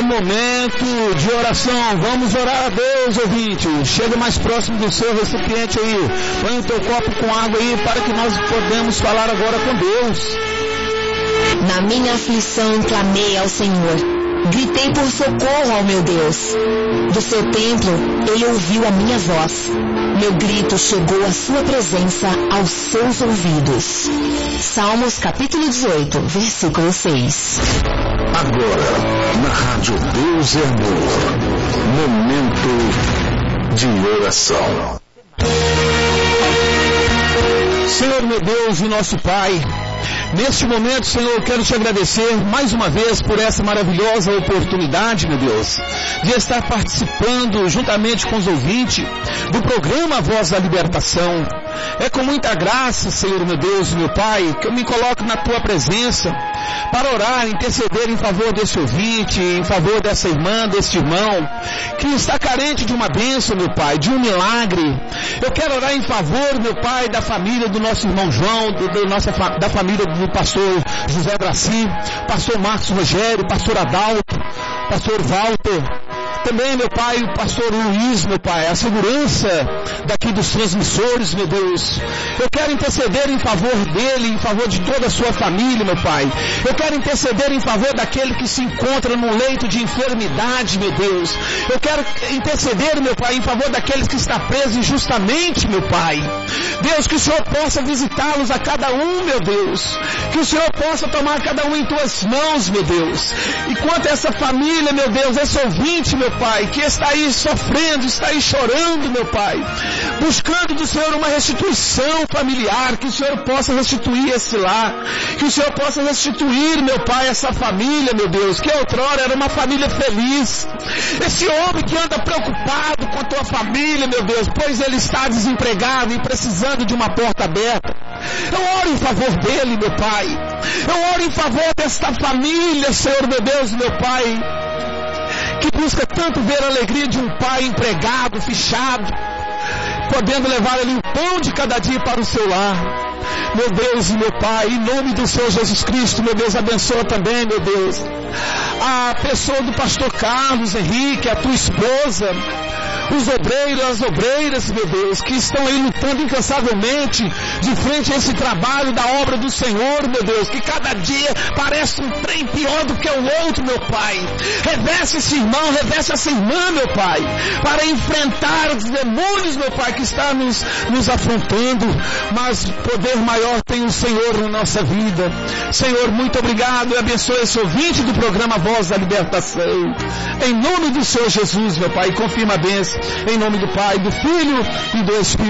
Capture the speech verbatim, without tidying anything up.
o momento de oração. Vamos orar a Deus, ouvinte. Chega mais próximo do seu recipiente aí. Põe o teu copo com água aí para que nós podemos falar agora com Deus. Na minha aflição clamei ao Senhor. Gritei por socorro ao meu Deus. Do seu templo, ele ouviu a minha voz. Meu grito chegou à sua presença, aos seus ouvidos. Salmos capítulo dezoito, versículo seis. Agora, na Rádio Deus é Amor, momento de oração. Senhor meu Deus e nosso Pai, neste momento, Senhor, eu quero te agradecer mais uma vez por essa maravilhosa oportunidade, meu Deus, de estar participando juntamente com os ouvintes do programa Voz da Libertação. É com muita graça, Senhor, meu Deus e meu Pai, que eu me coloco na tua presença para orar, interceder em favor desse ouvinte, em favor dessa irmã, deste irmão, que está carente de uma bênção, meu Pai, de um milagre. Eu quero orar em favor, meu Pai, da família do nosso irmão João, do, do nossa, da família do pastor José Braci, pastor Marcos Rogério, pastor Adalto, pastor Walter, também, meu Pai, o pastor Luiz, meu Pai, a segurança daqui dos transmissores, meu Deus. Eu quero interceder em favor dele, em favor de toda a sua família, meu Pai. Eu quero interceder em favor daquele que se encontra num leito de enfermidade, meu Deus. Eu quero interceder, meu Pai, em favor daqueles que está preso injustamente, meu Pai. Deus, que o Senhor possa visitá-los a cada um, meu Deus. Que o Senhor possa tomar cada um em tuas mãos, meu Deus. E quanto a essa família, meu Deus, esse ouvinte, meu Pai, que está aí sofrendo, está aí chorando, meu Pai, buscando do Senhor uma restituição familiar, que o Senhor possa restituir esse lar, que o Senhor possa restituir, meu Pai, essa família, meu Deus, que outrora era uma família feliz. Esse homem que anda preocupado com a tua família, meu Deus, pois ele está desempregado e precisando de uma porta aberta. Eu oro em favor dele, meu Pai. Eu oro em favor desta família, Senhor, meu Deus, meu Pai, que busca tanto ver a alegria de um pai empregado, fichado, podendo levar ali o pão de cada dia para o seu lar. Meu Deus e meu Pai, em nome do Senhor Jesus Cristo, meu Deus, abençoa também, meu Deus, a pessoa do pastor Carlos Henrique, a tua esposa, os obreiros, as obreiras, meu Deus, que estão aí lutando incansavelmente de frente a esse trabalho da obra do Senhor, meu Deus, que cada dia parece um trem pior do que o outro, meu Pai. Reveste esse irmão, reveste essa irmã, meu Pai, para enfrentar os demônios, meu Pai, que está nos, nos afrontando, mas poder maior tem o Senhor na nossa vida. Senhor, muito obrigado e abençoe esse ouvinte do programa Voz da Libertação. Em nome do Senhor Jesus, meu Pai, confirma a bênção. Em nome do Pai, do Filho e do Espírito.